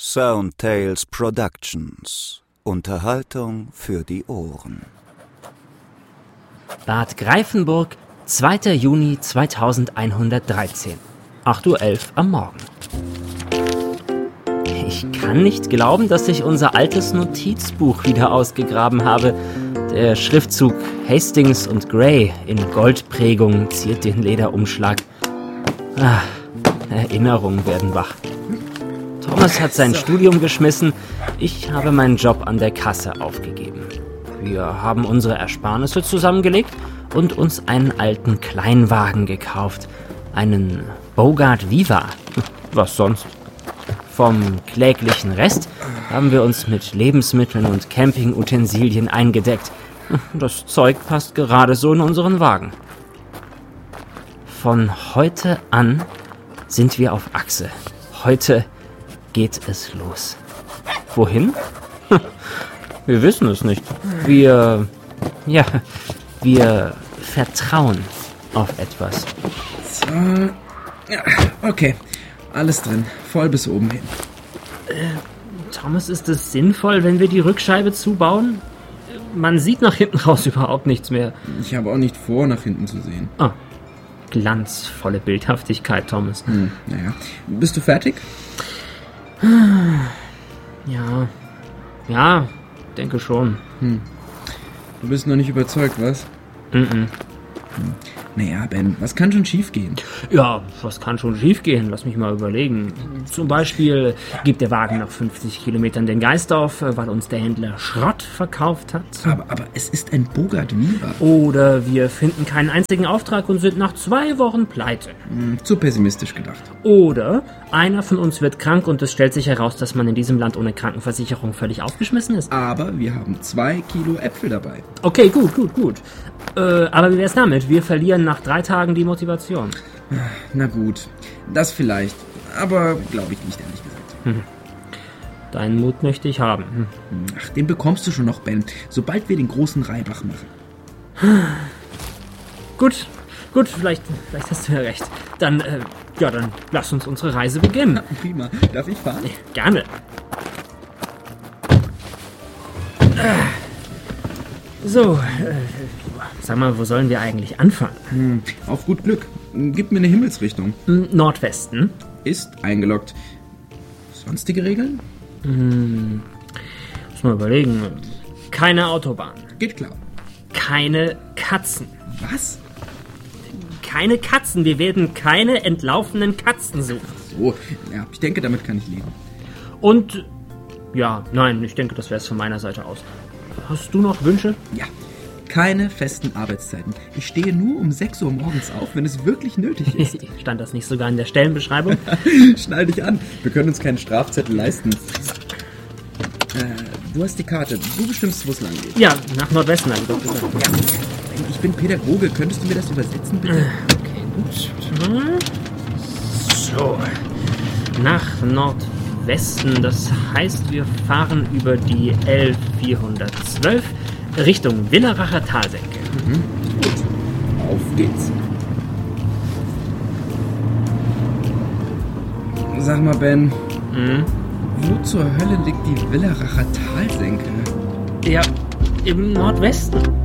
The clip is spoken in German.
Soundtales Productions. Unterhaltung für die Ohren. Bad Greifenburg, 2. Juni 2113, 8:11 Uhr am Morgen. Ich kann nicht glauben, dass ich unser altes Notizbuch wieder ausgegraben habe. Der Schriftzug Hastings und Gray in Goldprägung ziert den Lederumschlag. Erinnerungen werden wach. Thomas hat sein Studium geschmissen, ich habe meinen Job an der Kasse aufgegeben. Wir haben unsere Ersparnisse zusammengelegt und uns einen alten Kleinwagen gekauft. Einen Bogart Viva. Was sonst? Vom kläglichen Rest haben wir uns mit Lebensmitteln und Campingutensilien eingedeckt. Das Zeug passt gerade so in unseren Wagen. Von heute an sind wir auf Achse. Heute geht es los. Wohin? Wir wissen es nicht. Wir vertrauen auf etwas. So. Okay, alles drin. Voll bis oben hin. Thomas, ist es sinnvoll, wenn wir die Rückscheibe zubauen? Man sieht nach hinten raus überhaupt nichts mehr. Ich habe auch nicht vor, nach hinten zu sehen. Ah, glanzvolle Bildhaftigkeit, Thomas. Naja. Bist du fertig? Ja, denke schon. Du bist noch nicht überzeugt, was? Naja, Ben, was kann schon schief gehen? Ja, was kann schon schief gehen? Lass mich mal überlegen. Zum Beispiel gibt der Wagen nach 50 Kilometern den Geist auf, weil uns der Händler Schrott verkauft hat. Aber es ist ein Bogart Viva. Oder wir finden keinen einzigen Auftrag und sind nach 2 Wochen pleite. Zu pessimistisch gedacht. Oder einer von uns wird krank und es stellt sich heraus, dass man in diesem Land ohne Krankenversicherung völlig aufgeschmissen ist. Aber wir haben 2 Kilo Äpfel dabei. Okay, gut. Aber wie wär's damit? Wir verlieren nach 3 Tagen die Motivation. Na gut, das vielleicht. Aber glaube ich nicht, ehrlich gesagt. Deinen Mut möchte ich haben. Ach, den bekommst du schon noch, Ben. Sobald wir den großen Reibach machen. Gut, vielleicht hast du ja recht. Dann lass uns unsere Reise beginnen. Prima. Darf ich fahren? Gerne. So, sag mal, wo sollen wir eigentlich anfangen? Auf gut Glück. Gib mir eine Himmelsrichtung. Nordwesten. Ist eingeloggt. Sonstige Regeln? Muss mal überlegen. Keine Autobahn. Geht klar. Keine Katzen. Was? Keine Katzen. Wir werden keine entlaufenen Katzen suchen. So, ja, ich denke, damit kann ich leben. Und, ich denke, das wäre es von meiner Seite aus. Hast du noch Wünsche? Ja, keine festen Arbeitszeiten. Ich stehe nur um 6 Uhr morgens auf, wenn es wirklich nötig ist. Stand das nicht sogar in der Stellenbeschreibung? Schnall dich an. Wir können uns keinen Strafzettel leisten. Du hast die Karte. Du bestimmst, wo es lang geht. Ja, nach Nordwesten, habe ich doch gesagt. Ja, ich bin Pädagoge. Könntest du mir das übersetzen, bitte? Okay, gut. So, nach Nordwesten. Das heißt, wir fahren über die L412 Richtung Willeracher Talsenke. Gut. Auf geht's. Sag mal, Ben. Wo zur Hölle liegt die Willeracher Talsenke? Ja, im Nordwesten.